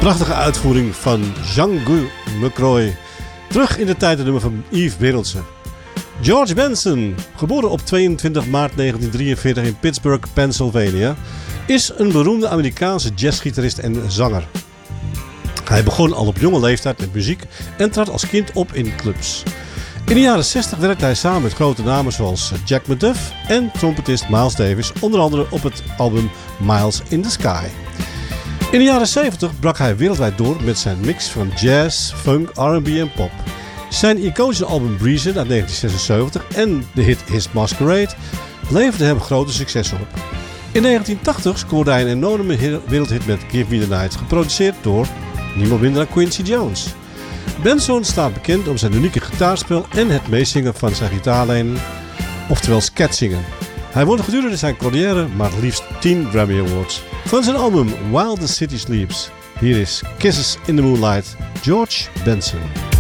Prachtige uitvoering van Django McCroy. Terug in de tijd het nummer van Yves Berendsen. George Benson, geboren op 22 maart 1943 in Pittsburgh, Pennsylvania, is een beroemde Amerikaanse jazzgitarist en zanger. Hij begon al op jonge leeftijd met muziek en trad als kind op in clubs. In de jaren 60 werkte hij samen met grote namen zoals Jack McDuff en trompetist Miles Davis, onder andere op het album Miles in the Sky. In de jaren 70 brak hij wereldwijd door met zijn mix van jazz, funk, R&B en pop. Zijn iconische album Breezin' uit 1976 en de hit His Masquerade leverden hem grote successen op. In 1980 scoorde hij een enorme wereldhit met Give Me The Night, geproduceerd door niemand minder dan Quincy Jones. Benson staat bekend om zijn unieke gitaarspel en het meezingen van zijn gitaarlijnen, oftewel scatzingen. Hij won gedurende zijn carrière maar liefst 10 Grammy Awards. Van zijn album While the City Sleeps, hier is Kisses in the Moonlight, George Benson.